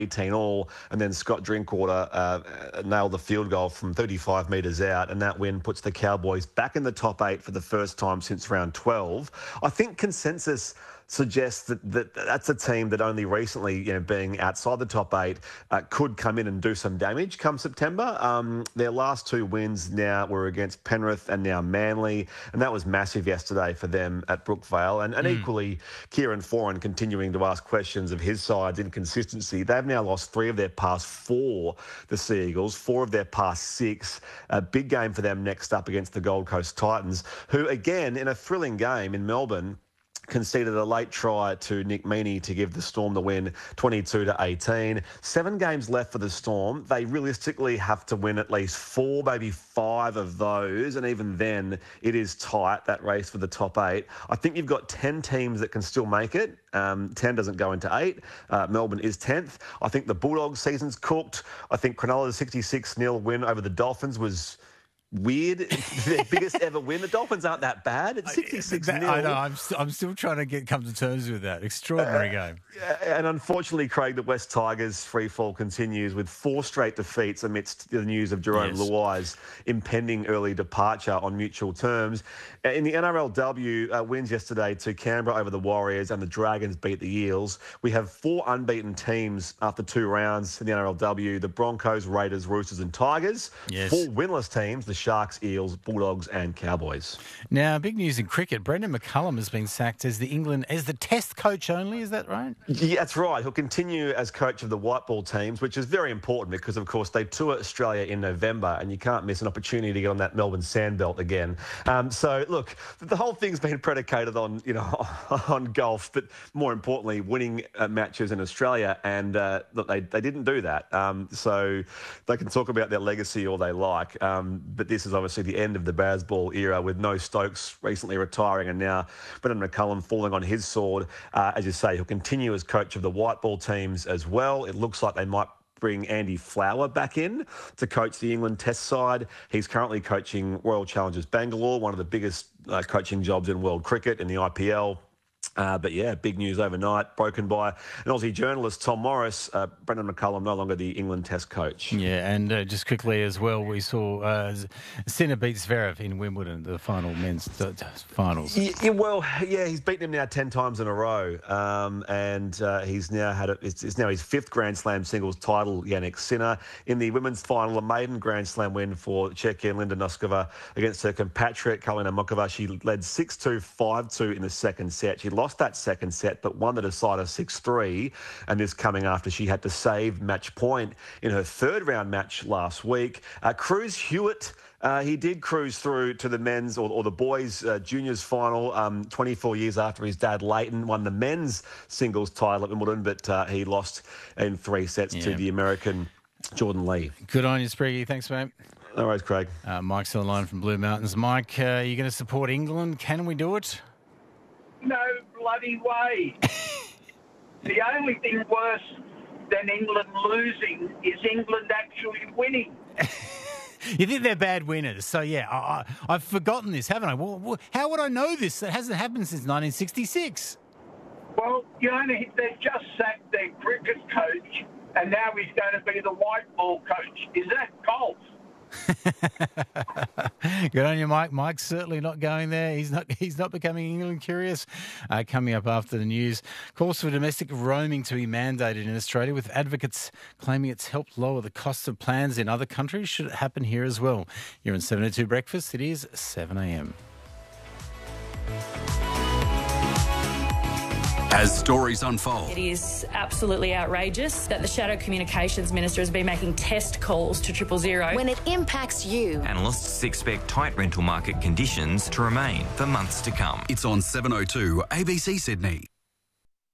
18 all, and then Scott Drinkwater nailed the field goal from 35 metres out, and that win puts the Cowboys back in the top 8 for the first time since round 12. I think consensus suggests that that's a team that only recently, being outside the top 8, could come in and do some damage come September. Their last 2 wins now were against Penrith and now Manly, and that was massive yesterday for them at Brookvale. And equally, Kieran Foran continuing to ask questions of his side's inconsistency. They've now lost 3 of their past 4, the Sea Eagles, 4 of their past 6. A big game for them next up against the Gold Coast Titans, who, again, in a thrilling game in Melbourne, conceded a late try to Nick Meaney to give the Storm the win, 22-18. 7 games left for the Storm. They realistically have to win at least 4, maybe 5 of those, and even then it is tight, that race for the top 8. I think you've got 10 teams that can still make it. 10 doesn't go into 8. Melbourne is 10th. I think the Bulldogs season's cooked. I think Cronulla's 66-0 win over the Dolphins was weird. Their biggest ever win. The Dolphins aren't that bad. It's 66-0. I know. I'm still trying to come to terms with that. Extraordinary game. And unfortunately, Craig, the West Tigers' free fall continues with 4 straight defeats amidst the news of Jerome Luai's impending early departure on mutual terms. In the NRLW, wins yesterday to Canberra over the Warriors, and the Dragons beat the Eels. We have 4 unbeaten teams after 2 rounds in the NRLW: the Broncos, Raiders, Roosters and Tigers. Yes. 4 winless teams: the Sharks, Eels, Bulldogs and Cowboys. Now, big news in cricket. Brendan McCullum has been sacked as the Test coach only. Is that right? Yeah, that's right. He'll continue as coach of the white ball teams, which is very important because, of course, they tour Australia in November and you can't miss an opportunity to get on that Melbourne sandbelt again. So, look, the whole thing's been predicated on, on golf, but more importantly, winning matches in Australia. And look, they didn't do that. So they can talk about their legacy all they like. But this is obviously the end of the Bazball era, with no Stokes recently retiring and now Brendan McCullum falling on his sword. As you say, he'll continue as coach of the white ball teams as well. It looks like they might bring Andy Flower back in to coach the England Test side. He's currently coaching Royal Challengers Bangalore, one of the biggest coaching jobs in world cricket in the IPL. But yeah, big news overnight, broken by an Aussie journalist, Tom Morris. Brendan McCullum no longer the England Test coach. Yeah, and just quickly as well, we saw Sinner beat Zverev in Wimbledon, the final men's finals. Yeah, he's beaten him now 10 times in a row, and he's now had it's now his 5th Grand Slam singles title. Jannik Sinner in the women's final, a maiden Grand Slam win for Czechian Linda Noskova against her compatriot Karolina Muchova. She led 6-2, 5-2 in the second set. She lost that second set, but won the decider 6-3, and this coming after she had to save match point in her 3rd round match last week. Cruz Hewitt, he did cruise through to the men's or the boys' juniors final 24 years after his dad Leighton won the men's singles title at Wimbledon, but he lost in 3 sets to the American Jordan Lee. Good on you, Spriggy. Thanks, mate. No worries, Craig. Mike's on the line from Blue Mountains. Mike, are you going to support England? Can we do it? No bloody way. The only thing worse than England losing is England actually winning. You think they're bad winners. So, yeah, I've forgotten this, haven't I? Well, how would I know this? That hasn't happened since 1966. Well, they've just sacked their cricket coach, and now he's going to be the white ball coach. Is that golf? Good on you, Mike. Mike's certainly not going there. He's not becoming England curious. Coming up after the news, calls for domestic roaming to be mandated in Australia, with advocates claiming it's helped lower the cost of plans in other countries. Should it happen here as well? You're in 7:02 Breakfast. It is 7 a.m. As stories unfold. It is absolutely outrageous that the Shadow Communications Minister has been making test calls to 000. When it impacts you. Analysts expect tight rental market conditions to remain for months to come. It's on 7:02 ABC Sydney.